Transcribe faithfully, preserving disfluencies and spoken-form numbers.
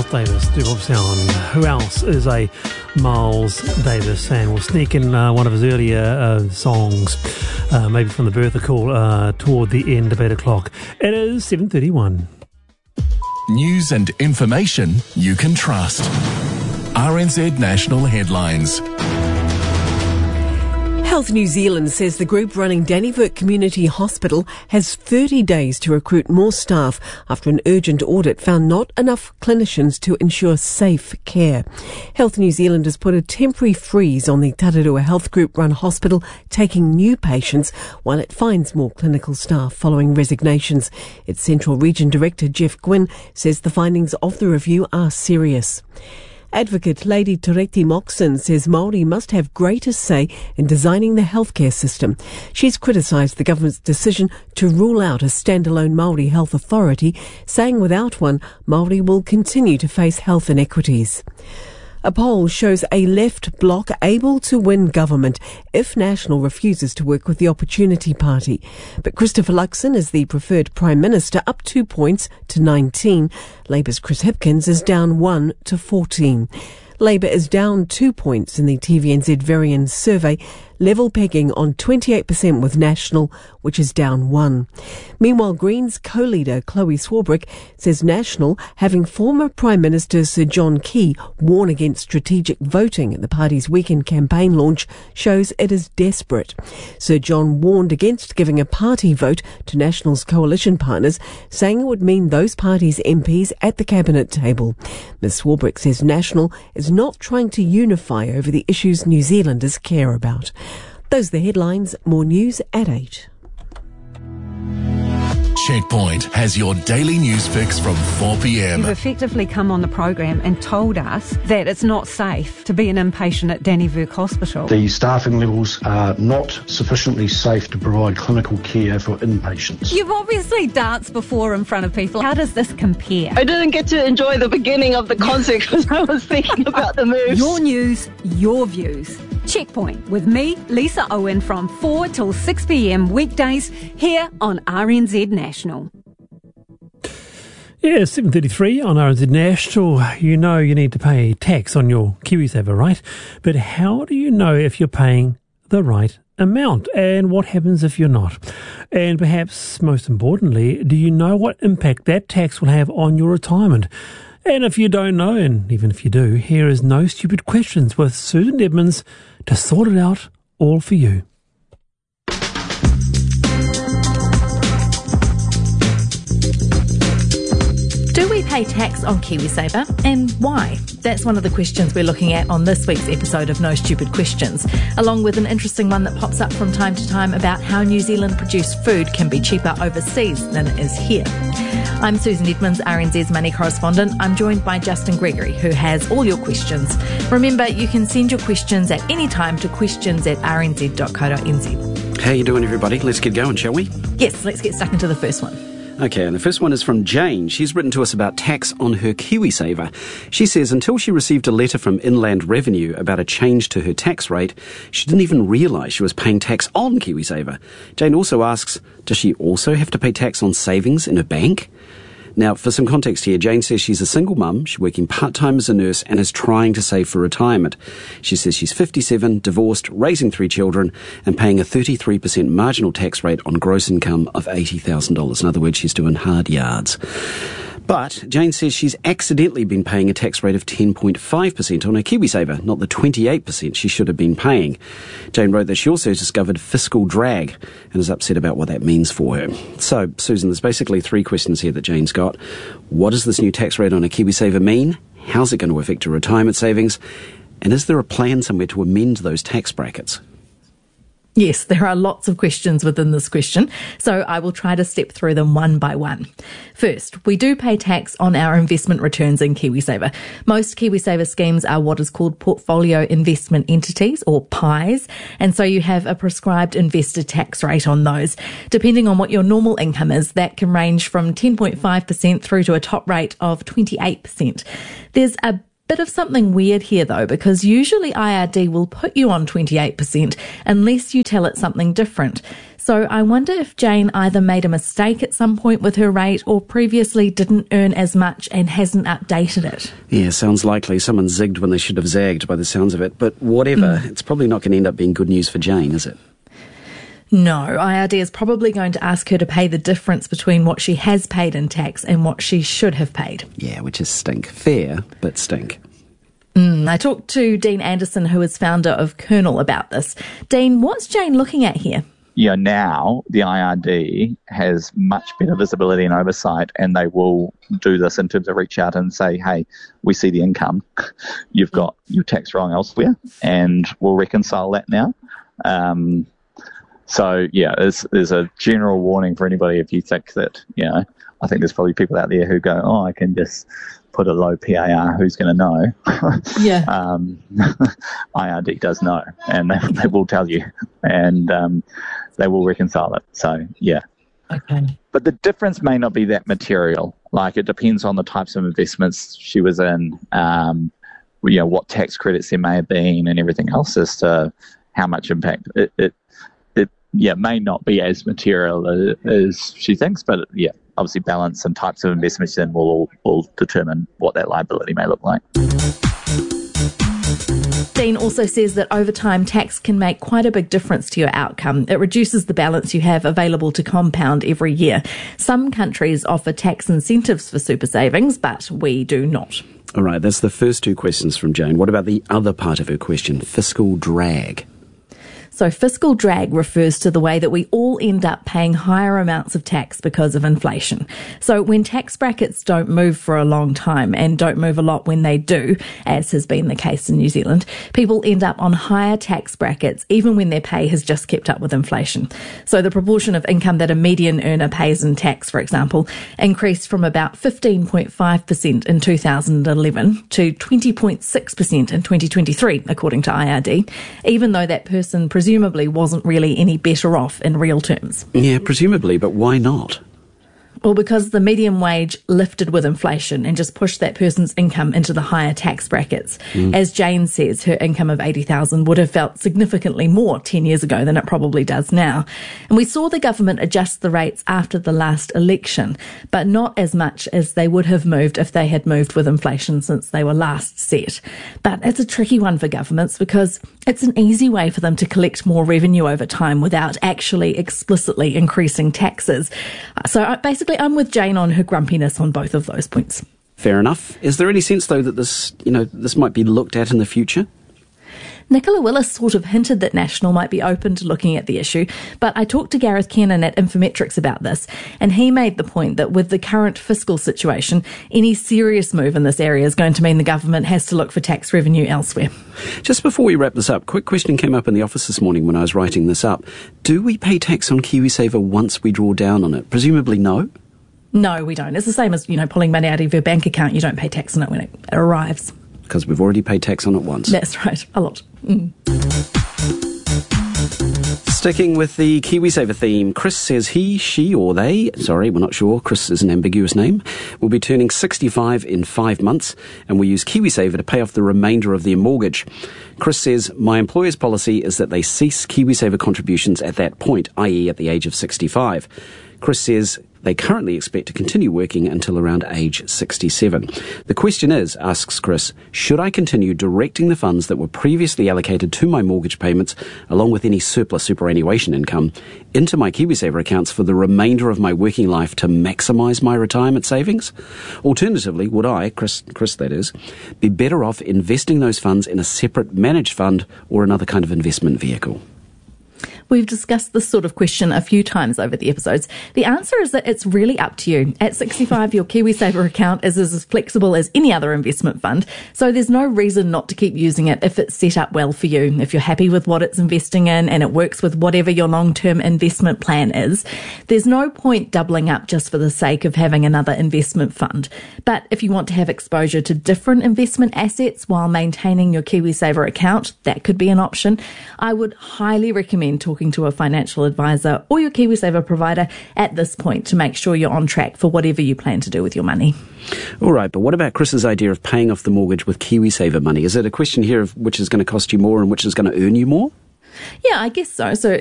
Davis, do of sound. Who else is a Miles Davis? And we'll sneak in uh, one of his earlier uh, songs, uh, maybe from the Bertha Call, uh, toward the end of eight o'clock. It is seven thirty-one. News and information you can trust. R N Z National Headlines. Health New Zealand says the group running Dannevirke Community Hospital has thirty days to recruit more staff after an urgent audit found not enough clinicians to ensure safe care. Health New Zealand has put a temporary freeze on the Tararua Health Group run hospital taking new patients while it finds more clinical staff following resignations. Its Central Region Director Jeff Gwynn says the findings of the review are serious. Advocate Lady Toreti Moxon says Māori must have greater say in designing the healthcare system. She's criticised the government's decision to rule out a standalone Māori health authority, saying without one, Māori will continue to face health inequities. A poll shows a left bloc able to win government if National refuses to work with the Opportunity Party. But Christopher Luxon is the preferred Prime Minister, up two points to nineteen. Labour's Chris Hipkins is down one to fourteen. Labour is down two points in the T V N Z Varian survey, level pegging on twenty-eight percent with National, which is down one. Meanwhile, Greens co-leader Chloe Swarbrick says National, having former Prime Minister Sir John Key warn against strategic voting at the party's weekend campaign launch, shows it is desperate. Sir John warned against giving a party vote to National's coalition partners, saying it would mean those parties' M Ps at the cabinet table. Miz Swarbrick says National is not trying to unify over the issues New Zealanders care about. Those are the headlines. More news at eight. Checkpoint has your daily news fix from four p.m. You've effectively come on the program and told us that it's not safe to be an inpatient at Dannevirke Hospital. The staffing levels are not sufficiently safe to provide clinical care for inpatients. You've obviously danced before in front of people. How does this compare? I didn't get to enjoy the beginning of the concert because I was thinking about the moves. Your news, your views. Checkpoint with me, Lisa Owen, from four till six p.m. weekdays here on R N Z National. Yeah, seven thirty-three on R N Z National. You know you need to pay tax on your KiwiSaver, right? But how do you know if you're paying the right amount, and what happens if you're not? And perhaps most importantly, do you know what impact that tax will have on your retirement? And if you don't know, and even if you do, here is No Stupid Questions with Susan Edmonds to sort it out all for you. Do we pay tax on KiwiSaver, and why? That's one of the questions we're looking at on this week's episode of No Stupid Questions, along with an interesting one that pops up from time to time about how New Zealand produced food can be cheaper overseas than it is here. I'm Susan Edmonds, R N Z's money correspondent. I'm joined by Justin Gregory, who has all your questions. Remember, you can send your questions at any time to questions at r n z dot co dot n z. How you doing, everybody? Let's get going, shall we? Yes, let's get stuck into the first one. Okay, and the first one is from Jane. She's written to us about tax on her KiwiSaver. She says until she received a letter from Inland Revenue about a change to her tax rate, she didn't even realise she was paying tax on KiwiSaver. Jane also asks, does she also have to pay tax on savings in a bank? Now, for some context here, Jane says she's a single mum, she's working part-time as a nurse and is trying to save for retirement. She says she's fifty-seven, divorced, raising three children and paying a thirty-three percent marginal tax rate on gross income of eighty thousand dollars. In other words, she's doing hard yards. But Jane says she's accidentally been paying a tax rate of ten point five percent on her KiwiSaver, not the twenty-eight percent she should have been paying. Jane wrote that she also discovered fiscal drag and is upset about what that means for her. So, Susan, there's basically three questions here that Jane's got. What does this new tax rate on a KiwiSaver mean? How's it going to affect her retirement savings? And is there a plan somewhere to amend those tax brackets? Yes, there are lots of questions within this question, so I will try to step through them one by one. First, we do pay tax on our investment returns in KiwiSaver. Most KiwiSaver schemes are what is called portfolio investment entities, or P I Es, and so you have a prescribed investor tax rate on those. Depending on what your normal income is, that can range from ten point five percent through to a top rate of twenty-eight percent. There's a bit of something weird here though, because usually I R D will put you on twenty-eight percent unless you tell it something different. So I wonder if Jane either made a mistake at some point with her rate or previously didn't earn as much and hasn't updated it. Yeah, sounds likely. Someone zigged when they should have zagged by the sounds of it. But whatever, mm. it's probably not going to end up being good news for Jane, is it? No, I R D is probably going to ask her to pay the difference between what she has paid in tax and what she should have paid. Yeah, which is stink. Fair, but stink. Mm, I talked to Dean Anderson, who is founder of Kernel, about this. Dean, what's Jane looking at here? You know, now the I R D has much better visibility and oversight, and they will do this in terms of reach out and say, hey, we see the income. You've got your tax wrong elsewhere, and we'll reconcile that now. Um, so, yeah, there's, there's a general warning for anybody if you think that, you know, I think there's probably people out there who go, oh, I can just put a low P A R, who's going to know? Yeah. um, I R D does know, and they, they will tell you, and um, they will reconcile it. So, yeah. Okay. But the difference may not be that material. Like, it depends on the types of investments she was in, um, you know, what tax credits there may have been, and everything else as to how much impact it, it, it yeah, may not be as material as, as she thinks, but, yeah. Obviously, balance and types of investments then will will determine what that liability may look like. Dean also says that over time, tax can make quite a big difference to your outcome. It reduces the balance you have available to compound every year. Some countries offer tax incentives for super savings, but we do not. All right, that's the first two questions from Jane. What about the other part of her question, fiscal drag? So fiscal drag refers to the way that we all end up paying higher amounts of tax because of inflation. So when tax brackets don't move for a long time and don't move a lot when they do, as has been the case in New Zealand, people end up on higher tax brackets even when their pay has just kept up with inflation. So the proportion of income that a median earner pays in tax, for example, increased from about fifteen point five percent in two thousand eleven to twenty point six percent in twenty twenty-three, according to I R D, even though that person presumably wasn't really any better off in real terms. Yeah, presumably, but why not? Well, because the median wage lifted with inflation and just pushed that person's income into the higher tax brackets. Mm. As Jane says, her income of eighty thousand dollars would have felt significantly more ten years ago than it probably does now. And we saw the government adjust the rates after the last election, but not as much as they would have moved if they had moved with inflation since they were last set. But it's a tricky one for governments because it's an easy way for them to collect more revenue over time without actually explicitly increasing taxes. So basically, I'm with Jane on her grumpiness on both of those points. Fair enough. Is there any sense, though, that this, you know, this might be looked at in the future? Nicola Willis sort of hinted that National might be open to looking at the issue, but I talked to Gareth Kennan at Infometrics about this, and he made the point that with the current fiscal situation, any serious move in this area is going to mean the government has to look for tax revenue elsewhere. Just before we wrap this up, quick question came up in the office this morning when I was writing this up. Do we pay tax on KiwiSaver once we draw down on it? Presumably no? No, we don't. It's the same as, you know, pulling money out of your bank account. You don't pay tax on it when it arrives. Because we've already paid tax on it once. That's right, a lot. Mm. Sticking with the KiwiSaver theme, Chris says he, she or they, sorry, we're not sure, Chris is an ambiguous name, will be turning sixty-five in five months and will use KiwiSaver to pay off the remainder of their mortgage. Chris says, my employer's policy is that they cease KiwiSaver contributions at that point, that is at the age of sixty-five. Chris says they currently expect to continue working until around age sixty-seven. The question is, asks Chris, should I continue directing the funds that were previously allocated to my mortgage payments, along with any surplus superannuation income, into my KiwiSaver accounts for the remainder of my working life to maximise my retirement savings? Alternatively, would I, Chris, Chris that is, be better off investing those funds in a separate managed fund or another kind of investment vehicle? We've discussed this sort of question a few times over the episodes. The answer is that it's really up to you. At sixty-five, your KiwiSaver account is as flexible as any other investment fund, so there's no reason not to keep using it if it's set up well for you. If you're happy with what it's investing in and it works with whatever your long-term investment plan is, there's no point doubling up just for the sake of having another investment fund. But if you want to have exposure to different investment assets while maintaining your KiwiSaver account, that could be an option. I would highly recommend talking to a financial advisor or your KiwiSaver provider at this point to make sure you're on track for whatever you plan to do with your money. All right, but what about Chris's idea of paying off the mortgage with KiwiSaver money? Is it a question here of which is going to cost you more and which is going to earn you more? Yeah, I guess so. So